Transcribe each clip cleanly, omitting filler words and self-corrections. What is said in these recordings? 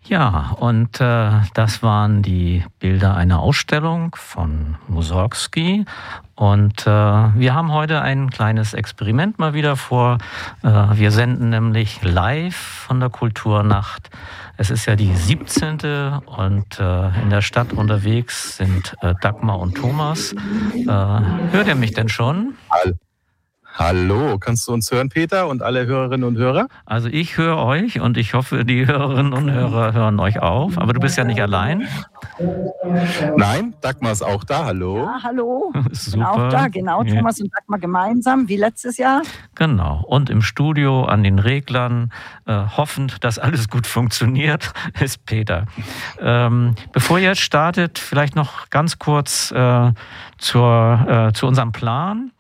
Ja, und das waren die Bilder einer Ausstellung von Mussorgsky. Und wir haben heute ein kleines Experiment mal wieder vor. Wir senden nämlich live von der Kulturnacht. Es ist ja die 17. und in der Stadt unterwegs sind Dagmar und Thomas. Hört ihr mich denn schon? Hallo, kannst du uns hören, Peter, und alle Hörerinnen und Hörer? Also ich höre euch und ich hoffe, die Hörerinnen und Hörer hören euch auf. Aber du bist ja nicht allein. Nein, Dagmar ist auch da, hallo. Ja, hallo. Super. Bin auch da, genau. Ja. Thomas und Dagmar gemeinsam, wie letztes Jahr. Genau. Und im Studio an den Reglern, hoffend, dass alles gut funktioniert, ist Peter. Bevor ihr jetzt startet, vielleicht noch ganz kurz zu unserem Plan.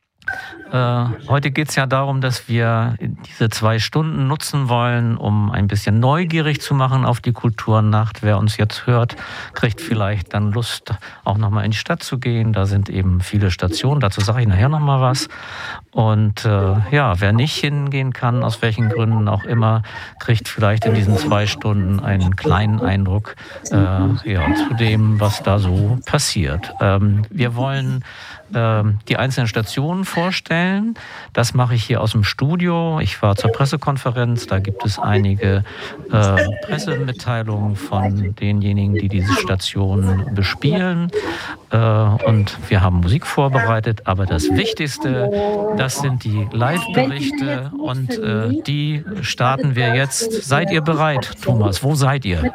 Heute geht es ja darum, dass wir diese 2 Stunden nutzen wollen, um ein bisschen neugierig zu machen auf die Kulturnacht. Wer uns jetzt hört, kriegt vielleicht dann Lust, auch nochmal in die Stadt zu gehen. Da sind eben viele Stationen, dazu sage ich nachher nochmal was. Und wer nicht hingehen kann, aus welchen Gründen auch immer, kriegt vielleicht in diesen 2 Stunden einen kleinen Eindruck zu dem, was da so passiert. Wir wollen die einzelnen Stationen vorstellen. Das mache ich hier aus dem Studio. Ich war zur Pressekonferenz. Da gibt es einige Pressemitteilungen von denjenigen, die diese Stationen bespielen. Und wir haben Musik vorbereitet. Aber das Wichtigste, das sind die Live-Berichte. Und die starten wir jetzt. Seid ihr bereit, Thomas? Wo seid ihr?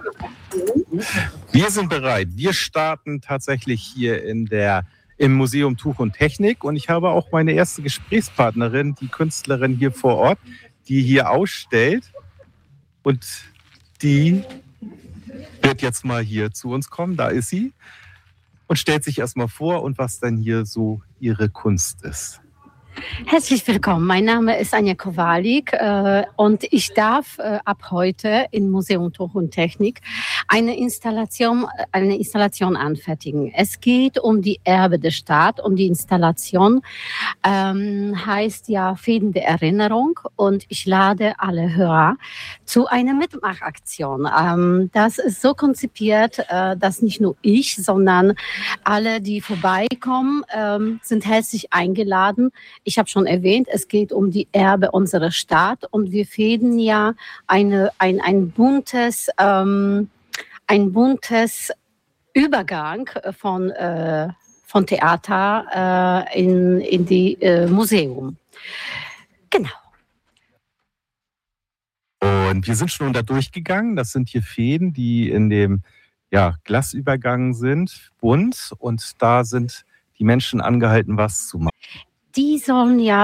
Wir sind bereit. Wir starten tatsächlich hier im Museum Tuch und Technik, und ich habe auch meine erste Gesprächspartnerin, die Künstlerin hier vor Ort, die hier ausstellt, und die wird jetzt mal hier zu uns kommen, da ist sie, und stellt sich erstmal vor und was dann hier so ihre Kunst ist. Herzlich willkommen, mein Name ist Anja Kowalik und ich darf ab heute im Museum Tuch und Technik eine Installation anfertigen. Es geht um die Erbe der Stadt und die Installation heißt ja Fäden der Erinnerung, und ich lade alle Hörer zu einer Mitmachaktion. Das ist so konzipiert, dass nicht nur ich, sondern alle, die vorbeikommen, sind herzlich eingeladen. Ich habe schon erwähnt, es geht um die Erbe unserer Stadt, und wir fäden ja ein buntes Übergang von Theater in die Museum. Genau. Und wir sind schon da durchgegangen. Das sind hier Fäden, die in dem Glasübergang sind, bunt, und da sind die Menschen angehalten, was zu machen. Die sollen ja